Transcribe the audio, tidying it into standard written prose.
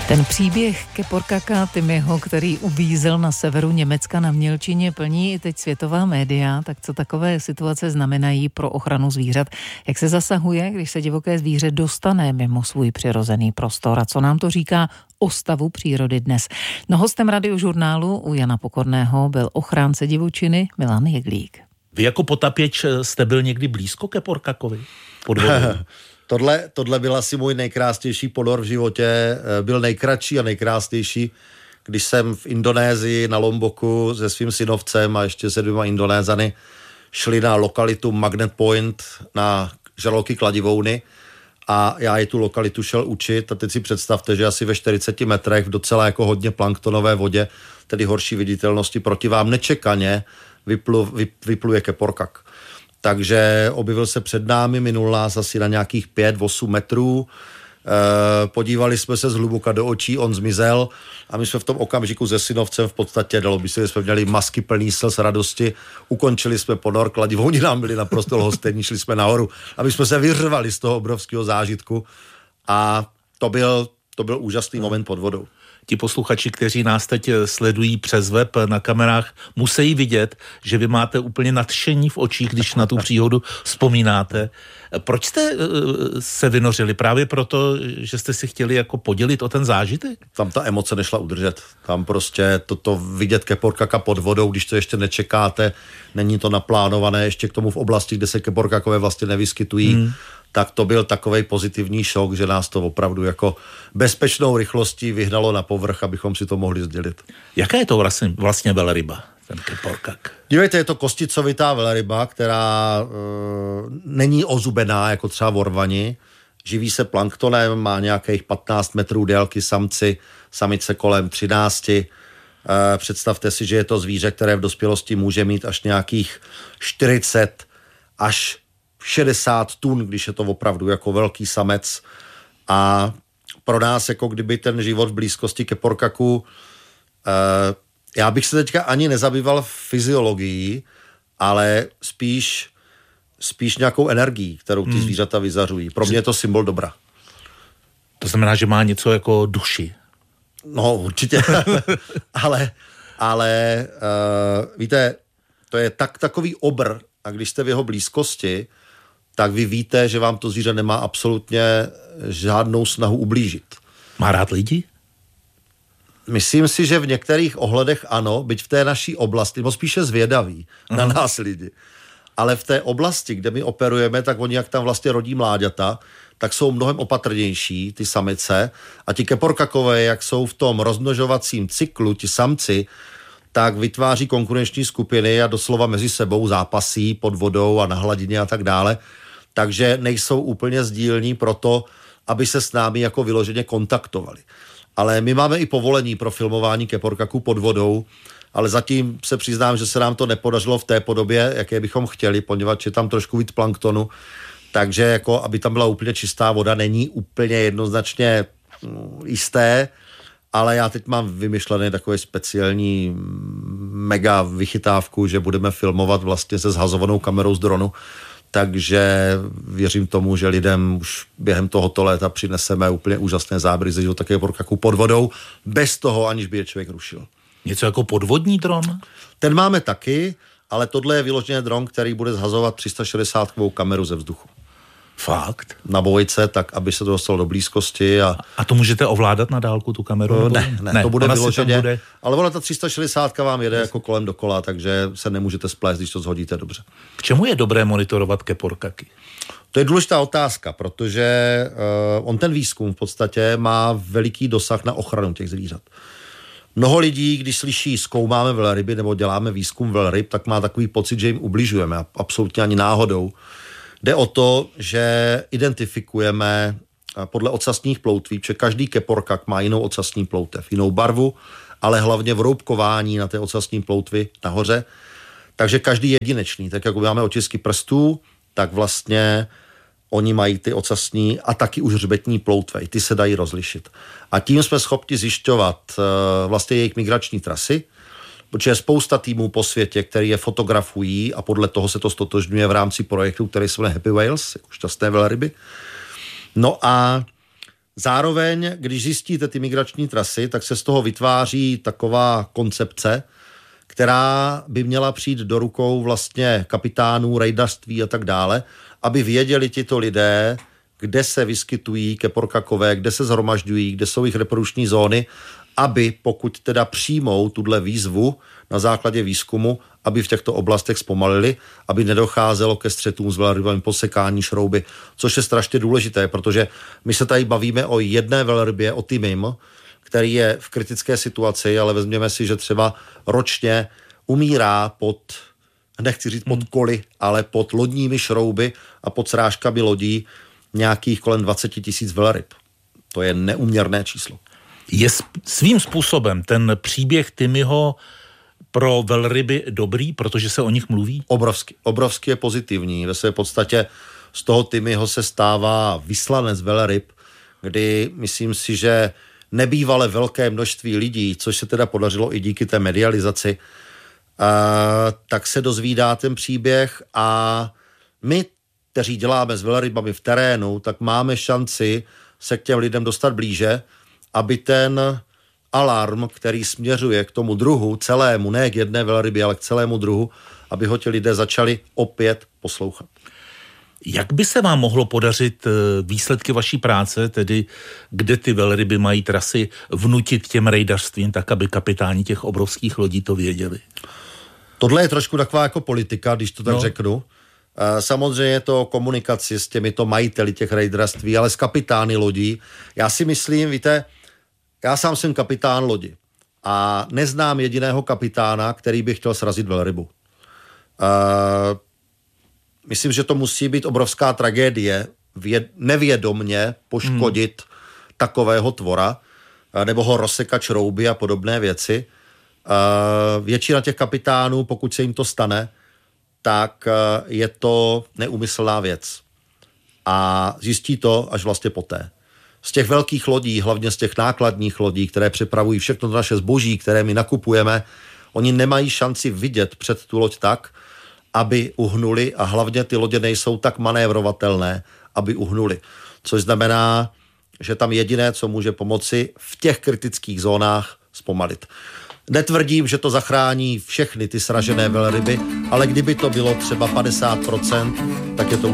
Ten příběh Keporkaka Timiho, který uvízel na severu Německa na mělčině, plní i teď světová média. Tak co takové situace znamenají pro ochranu zvířat? Jak se zasahuje, když se divoké zvíře dostane mimo svůj přirozený prostor? A co nám to říká o stavu přírody dnes? No, hostem Radiožurnálu u Jana Pokorného byl ochránce divočiny Milan Jeglík. Vy jako potapěč jste byl někdy blízko Keporkakovi? Pod vodou? Tohle byl asi můj nejkrásnější ponor v životě. Byl nejkratší a nejkrásnější, když jsem v Indonésii na Lomboku se svým synovcem a ještě se 2 Indonézany šli na lokalitu Magnet Point na žraloky kladivouny a já je tu lokalitu šel učit a teď si představte, že asi ve 40 metrech v docela jako hodně planktonové vodě, tedy horší viditelnosti, proti vám nečekaně vypluje keporkak. Takže objevil se před námi, minul nás asi na nějakých 5-8 metrů, podívali jsme se zhluboka do očí, on zmizel a my jsme v tom okamžiku se synovcem v podstatě, dalo by se, že jsme měli masky plný slz radosti, ukončili jsme ponor, kladivouni nám byli naprosto lhostejní, šli jsme nahoru, aby jsme se vyřvali z toho obrovského zážitku a to byl úžasný moment pod vodou. Ti posluchači, kteří nás teď sledují přes web na kamerách, musí vidět, že vy máte úplně nadšení v očích, když na tu příhodu vzpomínáte. Proč jste se vynořili? Právě proto, že jste si chtěli jako podělit o ten zážitek? Tam ta emoce nešla udržet. Tam prostě toto vidět keporkaka pod vodou, když to ještě nečekáte, není to naplánované, ještě k tomu v oblasti, kde se keporkakové vlastně nevyskytují, tak to byl takovej pozitivní šok, že nás to opravdu jako bezpečnou rychlostí vyhnalo na povrch, abychom si to mohli sdělit. Jaká je to vlastně velryba, ten keporkak? Dívejte, je to kosticovitá velryba, která není ozubená, jako třeba vorvani. Živí se planktonem, má nějakých 15 metrů délky samice kolem 13. Představte si, že je to zvíře, které v dospělosti může mít až nějakých 40 až 60 tun, když je to opravdu jako velký samec. A pro nás, jako kdyby ten život v blízkosti keporkaku, já bych se teďka ani nezabýval fyziologií, ale spíš nějakou energií, kterou ty zvířata vyzařují. Pro mě je to symbol dobra. To znamená, že má něco jako duši. No, určitě. ale víte, to je takový obr a když jste v jeho blízkosti, tak vy víte, že vám to zvíře nemá absolutně žádnou snahu ublížit. Má rád lidi? Myslím si, že v některých ohledech ano, byť v té naší oblasti, nebo spíše zvědaví na nás lidi. Ale v té oblasti, kde my operujeme, tak oni, jak tam vlastně rodí mláďata, tak jsou mnohem opatrnější, ty samice. A ti keporkakové, jak jsou v tom rozmnožovacím cyklu, ti samci, tak vytváří konkurenční skupiny a doslova mezi sebou zápasí pod vodou a na hladině a tak dále. Takže nejsou úplně sdílní proto, aby se s námi jako vyloženě kontaktovali. Ale my máme i povolení pro filmování keporkaků pod vodou, ale zatím se přiznám, že se nám to nepodařilo v té podobě, jaké bychom chtěli, poněvadž je tam trošku víc planktonu, takže jako, aby tam byla úplně čistá voda, není úplně jednoznačně jisté, ale já teď mám vymyšlený takový speciální mega vychytávku, že budeme filmovat vlastně se zhazovanou kamerou z dronu, takže věřím tomu, že lidem už během tohoto léta přineseme úplně úžasné záběry ze života keporkaku pod vodou, bez toho, aniž by je člověk rušil. Něco jako podvodní dron? Ten máme taky, ale tohle je vyloženě dron, který bude zhazovat 360kovou kameru ze vzduchu. Fakt? Na bojce, tak aby se to dostalo do blízkosti. A to můžete ovládat na dálku, tu kameru? Ne, to bude vyloženě. Ale ona ta 360 vám jede jako kolem dokola, takže se nemůžete splést, když to shodíte dobře. K čemu je dobré monitorovat keporkaky? To je důležitá otázka, protože on ten výzkum v podstatě má veliký dosah na ochranu těch zvířat. Mnoho lidí, když slyší zkoumáme velryby nebo děláme výzkum velryb, tak má takový pocit, že jim ubližujeme. Absolutně ani náhodou. Jde o to, že identifikujeme podle ocasních ploutví, protože každý keporkak má jinou ocasní ploutev, jinou barvu, ale hlavně vroubkování na té ocasní ploutvi nahoře. Takže každý jedinečný, tak jako máme otisky prstů, tak vlastně oni mají ty ocasní a taky už hřbetní ploutve. Ty se dají rozlišit. A tím jsme schopni zjišťovat vlastně jejich migrační trasy, protože je spousta týmů po světě, který je fotografují a podle toho se to stotožňuje v rámci projektu, který se jmenuje Happy Whales, jako šťastné velryby. No a Zároveň, když zjistíte ty migrační trasy, tak se z toho vytváří taková koncepce, která by měla přijít do rukou vlastně kapitánů, rejdařství a tak dále, aby věděli tito lidé, kde se vyskytují keporkakové, kde se zhromažďují, kde jsou jejich reprodukční zóny, aby pokud teda přijmou tuhle výzvu na základě výzkumu, aby v těchto oblastech zpomalili, aby nedocházelo ke střetům s velrybami, posekání šrouby, což je strašně důležité, protože my se tady bavíme o jedné velrybě, o Timim, který je v kritické situaci, ale vezměme si, že třeba ročně umírá pod, nechci říct pod koly, ale pod lodními šrouby a pod srážkami lodí nějakých kolem 20 000 velryb. To je neúměrné číslo. Je svým způsobem ten příběh Timiho pro velryby dobrý, protože se o nich mluví? Obrovsky je pozitivní. Ve své podstatě z toho Timiho se stává vyslanec velryb, kdy myslím si, že nebývale velké množství lidí, což se teda podařilo i díky té medializaci, tak se dozvídá ten příběh a my, kteří děláme s velrybami v terénu, tak máme šanci se k těm lidem dostat blíže, aby ten alarm, který směřuje k tomu druhu celému, ne k jedné velrybě, ale k celému druhu, aby ho ti lidé začali opět poslouchat. Jak by se vám mohlo podařit výsledky vaší práce, tedy kde ty velryby mají trasy, vnutit těm rejdařstvím, tak aby kapitáni těch obrovských lodí to věděli? Tohle je trošku taková jako politika, když to tak řeknu. Samozřejmě je to komunikaci s těmito majiteli těch rejdařství, ale s kapitány lodí. Já si myslím, víte, já sám jsem kapitán lodi a neznám jediného kapitána, který by chtěl srazit velrybu. Myslím, že to musí být obrovská tragédie nevědomně poškodit takového tvora nebo ho rozsekat šrouby a podobné věci. Většina těch kapitánů, pokud se jim to stane, tak je to neúmyslná věc. A zjistí to až vlastně poté. Z těch velkých lodí, hlavně z těch nákladních lodí, které přepravují všechno to naše zboží, které my nakupujeme, oni nemají šanci vidět před tu loď tak, aby uhnuli a hlavně ty lodě nejsou tak manévrovatelné, aby uhnuli. Což znamená, že tam jediné, co může pomoci v těch kritických zónách, zpomalit. Netvrdím, že to zachrání všechny ty sražené velryby, ale kdyby to bylo třeba 50%, tak je to